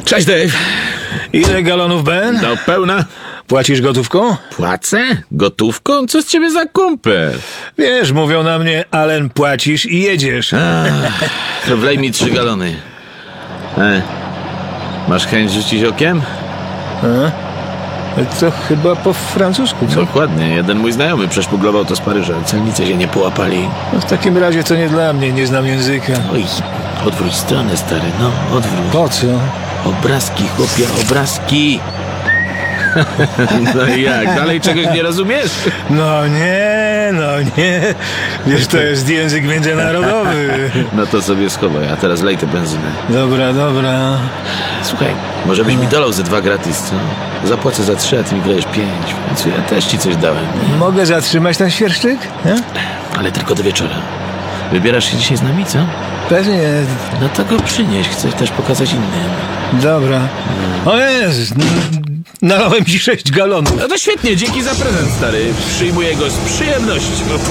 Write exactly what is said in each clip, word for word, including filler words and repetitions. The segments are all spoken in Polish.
Cześć, Dave. Ile galonów, Ben? Do pełna. Płacisz gotówką? Płacę? Gotówką? Co z ciebie za kumpel? Wiesz, mówią na mnie, Allen, płacisz i jedziesz. Ach, to wlej mi trzy galony. E, masz chęć rzucić okiem? A? To chyba po francusku, co? Dokładnie. Jeden mój znajomy przeszpuglował to z Paryża. Celnicy się nie połapali. No w takim razie to nie dla mnie, nie znam języka. Oj, odwróć stronę, stary. No, odwróć. Po co? Obrazki, chłopie, obrazki. No i jak? Dalej czegoś nie rozumiesz? No nie, no nie. Wiesz, to jest język międzynarodowy. No to sobie schowaj, a teraz lej tę benzynę. Dobra, dobra. Słuchaj, może byś mi dolał ze dwa gratis, co? Zapłacę za trzy, a ty mi wlejesz pięć. W końcu ja też ci coś dałem. Nie? Mogę zatrzymać ten świerszczyk? Nie? Ale tylko do wieczora. Wybierasz się dzisiaj z nami, co? Pewnie. No to go przynieś, chcę też pokazać innym. Dobra. O Jezus, nalałem ci sześć galonów. No to świetnie, dzięki za prezent, stary. Przyjmuję go z przyjemnością.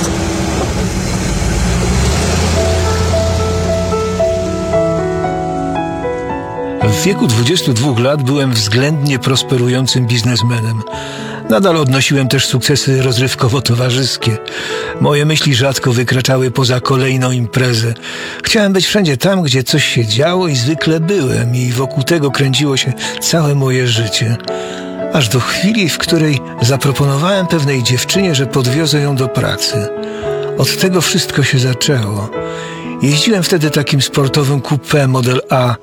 W wieku dwudziestu dwóch lat byłem względnie prosperującym biznesmenem. Nadal odnosiłem też sukcesy rozrywkowo-towarzyskie. Moje myśli rzadko wykraczały poza kolejną imprezę. Chciałem być wszędzie tam, gdzie coś się działo i zwykle byłem i wokół tego kręciło się całe moje życie. Aż do chwili, w której zaproponowałem pewnej dziewczynie, że podwiozę ją do pracy. Od tego wszystko się zaczęło. Jeździłem wtedy takim sportowym coupé model A.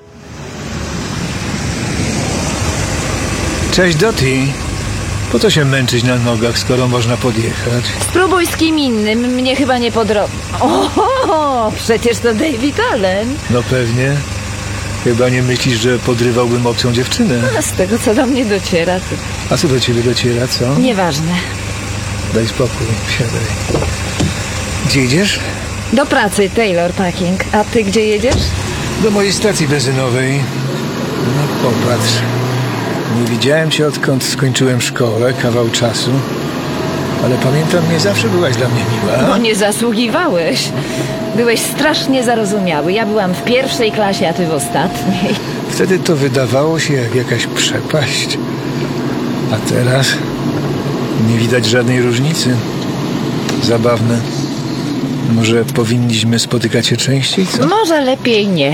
Cześć, Dottie. Po co się męczyć na nogach, skoro można podjechać? Spróbuj z kim innym, mnie chyba nie podrobi. O, przecież to David Allen. No pewnie. Chyba nie myślisz, że podrywałbym obcą dziewczynę. A z tego, co do mnie dociera, to A co do ciebie dociera, co? nieważne. Daj spokój, siadaj. Gdzie idziesz? Do pracy, Taylor Packing. A ty gdzie jedziesz? Do mojej stacji benzynowej. No popatrz. Nie widziałem cię, odkąd skończyłem szkołę, kawał czasu. Ale pamiętam, nie zawsze byłaś dla mnie miła. No nie zasługiwałeś. Byłeś strasznie zarozumiały. Ja byłam w pierwszej klasie, a ty w ostatniej. Wtedy to wydawało się jak jakaś przepaść. A teraz nie widać żadnej różnicy. Zabawne. Może powinniśmy spotykać się częściej, co? Może lepiej nie.